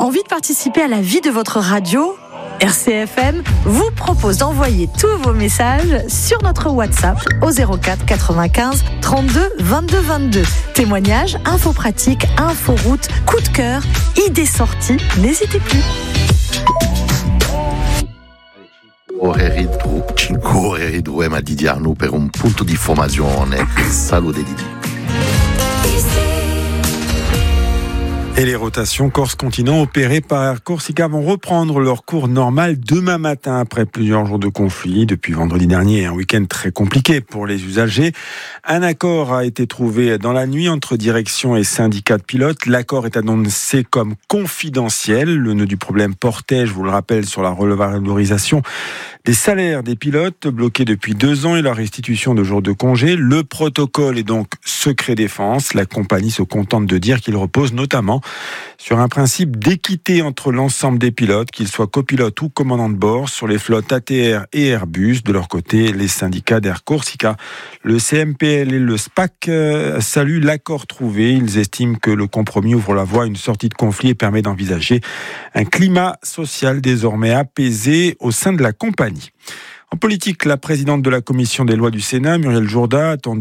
Envie de participer à la vie de votre radio ? RCFM vous propose d'envoyer tous vos messages sur notre WhatsApp au 04 95 32 22 22. Témoignages, infos pratiques, infos routes, coup de cœur, idées sorties, n'hésitez plus. Cinque ore ridruem a Didiano per un punto di formazione. Salute Didi. Et les rotations Corse-Continent opérées par Air Corsica vont reprendre leur cours normal demain matin après plusieurs jours de conflit. Depuis vendredi dernier, un week-end très compliqué pour les usagers. Un accord a été trouvé dans la nuit entre direction et syndicats de pilotes. L'accord est annoncé comme confidentiel. Le nœud du problème portait, je vous le rappelle, sur la revalorisation des salaires des pilotes bloqués depuis 2 ans et la restitution de jours de congé. Le protocole est donc secret défense. La compagnie se contente de dire qu'il repose notamment sur un principe d'équité entre l'ensemble des pilotes, qu'ils soient copilotes ou commandants de bord, sur les flottes ATR et Airbus. De leur côté, les syndicats d'Air Corsica, le CMPL et le SPAC saluent l'accord trouvé. Ils estiment que le compromis ouvre la voie à une sortie de conflit et permet d'envisager un climat social désormais apaisé au sein de la compagnie. En politique, la présidente de la commission des lois du Sénat, Muriel Jourda, attendue